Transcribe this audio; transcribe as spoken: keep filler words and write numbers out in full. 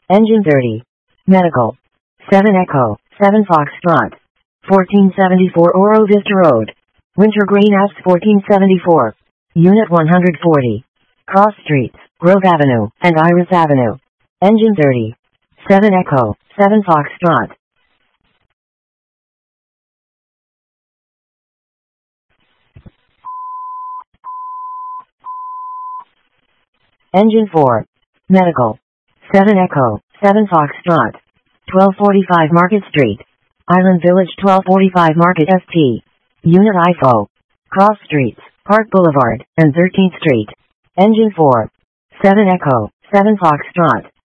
Engine thirty. Medical. seven Echo, seven Foxtrot. fourteen seventy-four Oro Vista Road. Wintergreen Asp fourteen seventy-four. Unit one hundred forty. Cross Streets, Grove Avenue, and Iris Avenue. Engine thirty. seven Echo, seven Foxtrot. Engine four. Medical. seven Echo, seven Foxtrot. twelve forty-five Market Street. Island Village twelve forty-five Market S T. Unit I F O. Cross Streets, Park Boulevard, and thirteenth Street. Engine four. seven Echo, seven Foxtrot.